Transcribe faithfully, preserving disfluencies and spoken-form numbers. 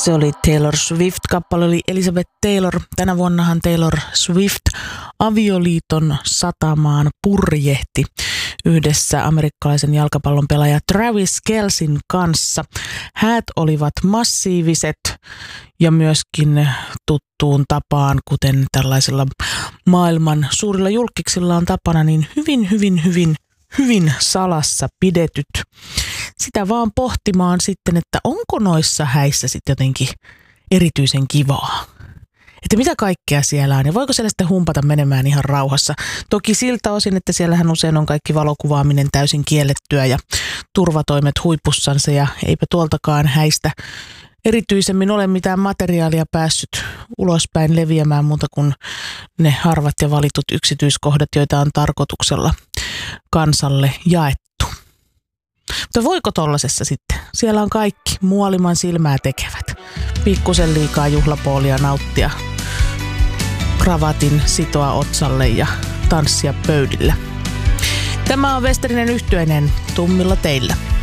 Se oli Taylor Swift. Kappale oli Elizabeth Taylor. Tänä vuonnahan Taylor Swift avioliiton satamaan purjehti yhdessä amerikkalaisen jalkapallon pelaaja Travis Kelcin kanssa. Häät olivat massiiviset ja myöskin tuttuun tapaan, kuten tällaisilla maailman suurilla julkiksilla on tapana, niin hyvin, hyvin, hyvin, hyvin salassa pidetyt. Sitä vaan pohtimaan sitten, että onko noissa häissä sitten jotenkin erityisen kivaa. Että mitä kaikkea siellä on ja voiko siellä sitten humpata menemään ihan rauhassa. Toki siltä osin, että siellähän usein on kaikki valokuvaaminen täysin kiellettyä ja turvatoimet huipussansa ja eipä tuoltakaan häistä erityisemmin ole mitään materiaalia päässyt ulospäin leviämään muuta kuin ne harvat ja valitut yksityiskohdat, joita on tarkoituksella kansalle jaettu. Mutta voiko tollasessa sitten? Siellä on kaikki muoliman silmää tekevät. Pikkusen liikaa juhlapoolia nauttia, kravatin sitoa otsalle ja tanssia pöydillä. Tämä on Westerinen Yhtyeinen tummilla teillä.